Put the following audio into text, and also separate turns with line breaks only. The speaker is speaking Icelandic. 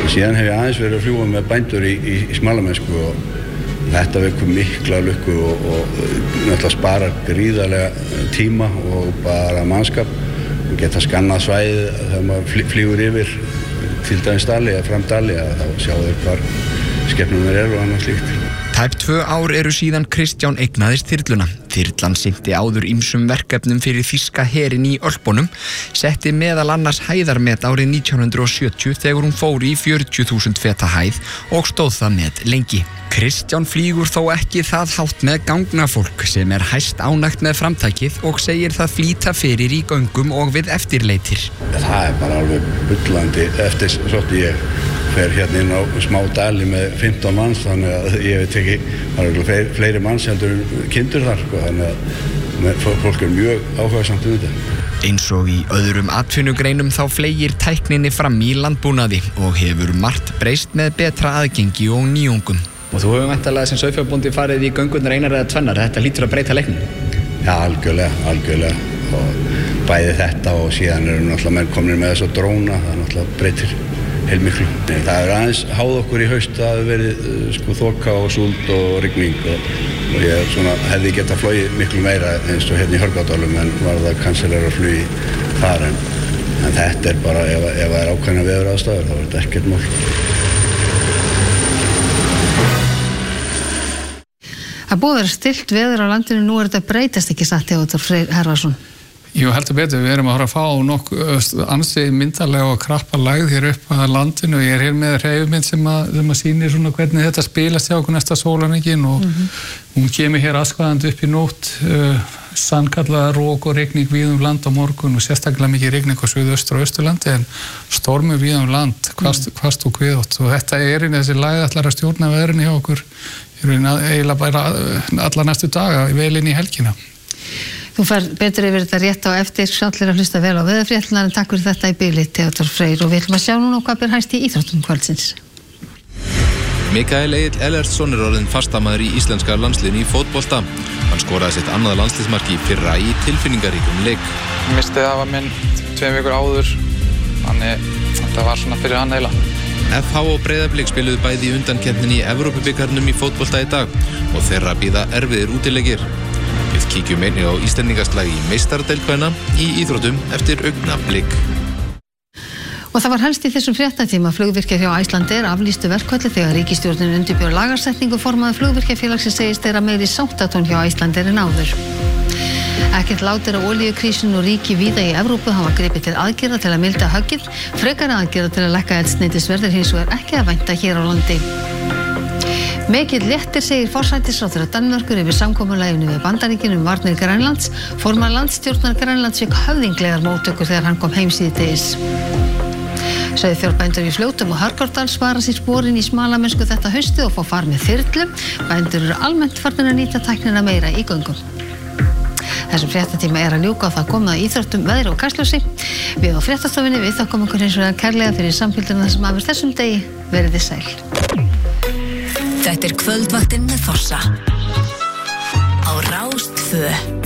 Síðan hef ég aðeins verið að fljúga með bændur í smalamennsku og þetta vekur mikla lukku og náttúrulega sparar gríðarlega tíma og bara mannskap og geta skannað svæðið þegar maður flýgur yfir til dæmis dali eða fram dali að þá sjá þeir hvar skepnurnar eru og annað slíkt.
Tæp 2 ár eru síðan Kristján eignaðist þyrluna. Þyrlan sinnti áður ýmsum verkefnum fyrir þýska herinn í Ölpunum, setti meðal annars hæðarmet árið 1970 þegar hún fór í 40.000 feta hæð og stóð það með lengi. Kristján flýgur þó ekki það hátt með gangnafólk sem hæst ánægt með framtakið og segir það flýta fyrir í göngum og við eftirleitir.
Það bara alveg bullandi eftir svolítið ég fer hérna inn á smá dali með 15 manns þannig að ég veit ekki, það eru fleiri manns heldur kindur þar þannig að fólk mjög áhugasamt þetta.
Eins og í öðrum atvinnugreinum þá fleygir tækninni fram í landbúnaði og hefur margt breyst með betra aðgengi og nýjungum.
Og þú hefur væntanlega sem sauðfjárbóndi farið í göngurnar einar eða tvennar, þetta lítur að breyta leiknum?
Já, algjörlega og bæði þetta og síðan eru náttúrulega menn komnir með þessu dróna, það náttúrulega breytir heilmiklu. Það aðeins háð okkur í haust að það hefur verið þoka og súld og rigning og ég hefði getað flogið miklu meira eins og hérna í Hörgárdalum en var það kanselera flugi þar en þetta bara, ef það er ákveðna veðuraðstæður þá er þetta ekkert mál.
Það búið að vera stillt veður á landinu, nú er þetta breytast ekki satt Theodór Freyr Hervarsson.
Jú, heldur betur, við erum að fara að fá ansið myndarlega og krappa lægð hér upp að landinu. Ég er hér með hreyfimynd sem að sýnir svona hvernig þetta spilast hjá okkur næsta sólarhringinn og hún kemur hér askvaðandi upp í nótt, sannkallaða rók og rigning víða land á morgun og sérstaklega mikið rigning á suðaustur og austurlandi en stormur víða land, hvasst og kviðótt og þetta er þessi lægð ætlar að stjórna veðrinu hjá okkur eiginlega bara alla næstu daga vel inn í helgina.
Þú fer betur yfir þetta rétt á eftir, allir að hlusta vel á veðurfréttirnar en takk fyrir þetta í bili Theodór Freyr og við ætlum að sjá núna hvað ber hæst í íþróttum kvöldsins.
Mikael Egill Ellertsson er orðinn fastamaður í íslenska landsliðinu í fótbolta. Hann skoraði sitt annað landsliðsmark í fyrra í tilfinningaríkum leik.
Ég misti afa minn 2 vikur áður, þannig þetta var svona fyrir hann eiginlega.
FH og Breiðablik spiluðu bæði í undankeppninni í Evrópubikarnum í fótbolta í dag og þeirra bíða erfiðir útileikir. Við kíkjum einnig á Íslendingaslag í meistardeild kvenna í íþróttum eftir augnablik.
Og það var helst í þessum fréttatíma flugvirkjar hjá Icelandair aflýstu verkfalli þegar ríkisstjórnin undirbjó lagasetningu formaður flugvirkjafélagsins segist þeirra meiri sáttatón hjá Icelandair en áður. Ekkert lát er á olíukrísunni og ríki víða í Evrópu hafa gripið til aðgerða til að milda höggið, frekari aðgerða til að lækka eldsneytisverð er hins vegar ekki að vænta hér á landi. Mikill léttir segir forsætisráðherra Danmerkur yfir samkomulaginu við Bandaríkin varnir Grænlands. Formaður landsstjórnar Grænlands fékk höfðinglegar móttökur þegar hann kom heim síðdegis. Sauðfjárbændur í Fljótum og Hörgárdal spara sér sporin í smalamennsku þetta haustið og fá far með þyrlu. Bændur eru almennt farnir að nýta tæknina meira í göngum. Þessum fréttatíma er að ljúka og það komið að íþróttum, veðri og kastljósi. Við á fréttastofunni við þakkum okkur hins vegar kærlega fyrir samfylgdina sem afur þessum degi. Verið þið sæl.
Þetta er kvöldvaktin með Þorsa á Rás 2.